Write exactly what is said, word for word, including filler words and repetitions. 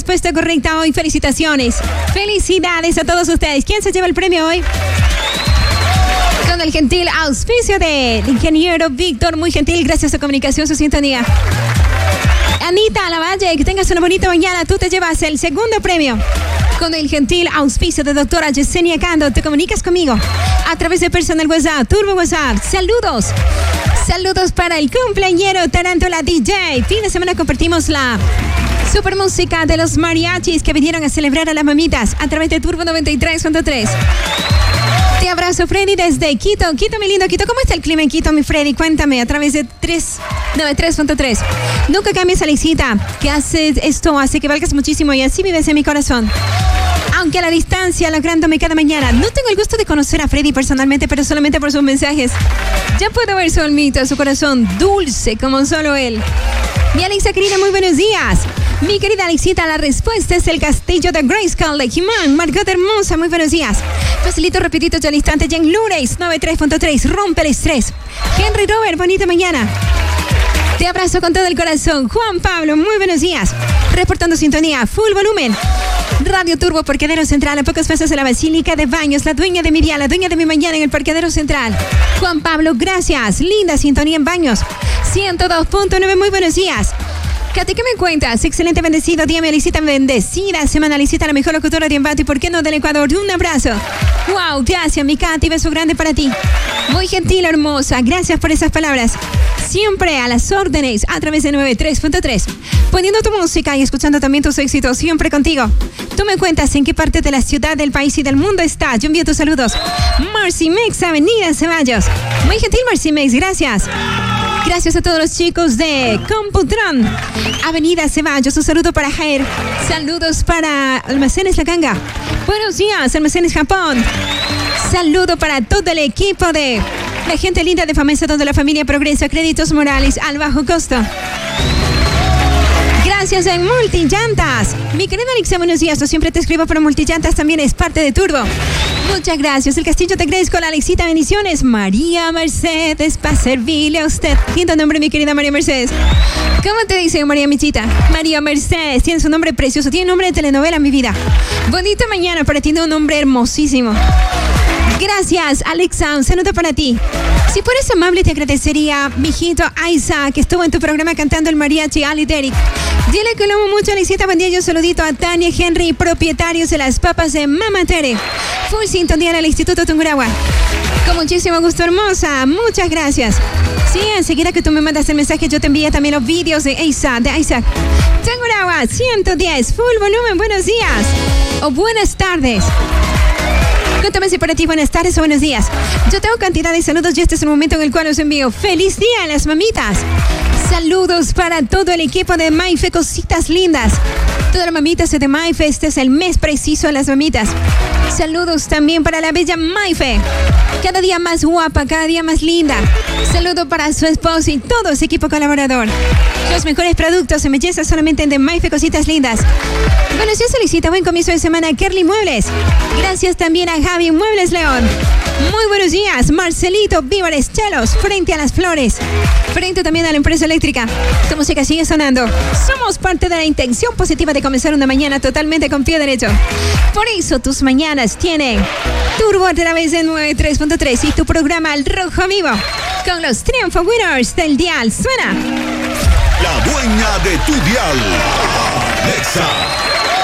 respuesta correcta hoy. Felicitaciones. Felicidades a todos ustedes. ¿Quién se lleva el premio hoy? Con el gentil auspicio del ingeniero Víctor. Muy gentil, gracias a su comunicación, su sintonía. Anita Lavalle, que tengas una bonita mañana. Tú te llevas el segundo premio. Con el gentil auspicio de doctora Yesenia Cando, te comunicas conmigo a través de personal WhatsApp, Turbo WhatsApp. Saludos. Saludos para el cumpleañero Tarántula D J. Fin de semana compartimos la super música de los mariachis que vinieron a celebrar a las mamitas a través de Turbo noventa y tres punto tres. Te abrazo, Freddy, desde Quito. Quito, mi lindo Quito. ¿Cómo está el clima en Quito, mi Freddy? Cuéntame a través de tres noventa y tres punto tres. Nunca cambies, Alexita, que haces esto, hace que valgas muchísimo y así vives en mi corazón. Aunque a la distancia, lográndome cada mañana. No tengo el gusto de conocer a Freddy personalmente, pero solamente por sus mensajes. Ya puedo ver su almita, su corazón dulce como solo él. Mi Alexa querida, muy buenos días. Mi querida Alexita, la respuesta es el castillo de Grayskull de He-Man. Margot hermosa, muy buenos días. Facilito, rapidito, ya al instante. Jen Lourdes, noventa y tres punto tres, rompe el estrés. Henry Robert, bonita mañana. Te abrazo con todo el corazón. Juan Pablo, muy buenos días. Reportando sintonía, full volumen. Radio Turbo, Parqueadero Central, a pocos pasos de la Basílica de Baños, la dueña de mi día, la dueña de mi mañana en el Parqueadero Central. Juan Pablo, gracias. Linda sintonía en Baños. ciento dos punto nueve, muy buenos días. Katy, ¿qué me cuentas? Excelente, bendecido día, mi Alicita, bendecida semana, Alicita, la mejor locutora de embate, ¿por qué no del Ecuador? Un abrazo. Wow, gracias, mi Katy, beso grande para ti. Muy gentil, hermosa, gracias por esas palabras. Siempre a las órdenes, a través de noventa y tres punto tres. Poniendo tu música y escuchando también tus éxitos, siempre contigo. Tú me cuentas en qué parte de la ciudad, del país y del mundo estás. Yo envío tus saludos. Marcy Mex, Avenida Ceballos. Muy gentil, Marcy Mex, gracias. Gracias a todos los chicos de Computron, Avenida Ceballos. Un saludo para Jair. Saludos para Almacenes La Ganga. Buenos días, Almacenes Japón. Saludo para todo el equipo de la gente linda de Famesa, donde la familia progresa. Créditos Morales al bajo costo. Gracias en Multillantas. Mi querida Alexa, buenos días. Yo siempre te escribo, pero Multillantas también es parte de Turbo. Muchas gracias. El castillo te crees con la Alexita. Bendiciones. María Mercedes, para servirle a usted. Lindo nombre, mi querida María Mercedes. ¿Cómo te dicen, María Michita? María Mercedes. Tienes un nombre precioso. Tiene nombre de telenovela, mi vida. Bonita mañana para ti. Un nombre hermosísimo. Gracias, Alexa. Un saludo para ti. Si fueras amable, te agradecería, mijito Aiza, que estuvo en tu programa cantando el mariachi, Ali Derek. Dile que lo amo mucho, Alicita. Buen día, un saludito a Tania Henry, propietarios de las papas de Mama Tere. Full sintonía en el Instituto Tungurahua. Con muchísimo gusto, hermosa. Muchas gracias. Sí, enseguida que tú me mandas el mensaje, yo te envío también los vídeos de Isaac, de Isaac. Tungurahua, ciento diez, full volumen. Buenos días o buenas tardes. Cuéntame si para ti buenas tardes o buenos días. Yo tengo cantidad de saludos y este es el momento en el cual os envío feliz día a las mamitas. Saludos para todo el equipo de Maife, cositas lindas. Todas las mamitas de Maife, este es el mes preciso de las mamitas. Saludos también para la bella Maife. Cada día más guapa, cada día más linda. Saludo para su esposo y todo su equipo colaborador. Los mejores productos en belleza solamente en The Maife, cositas lindas. Bueno, yo solicito buen comienzo de semana a Kerly Muebles. Gracias también a Javi Muebles León. Muy buenos días, Marcelito Víveres Chelos, frente a las flores. Frente también a la empresa eléctrica. Tu música sigue sonando. Somos parte de la intención positiva de comenzar una mañana totalmente con pie derecho. Por eso tus mañanas tienen Turbo a través de noventa y tres punto tres y tu programa El Rojo Vivo con los Triunfo Winners del Dial. Suena la dueña de tu dial, Alexa.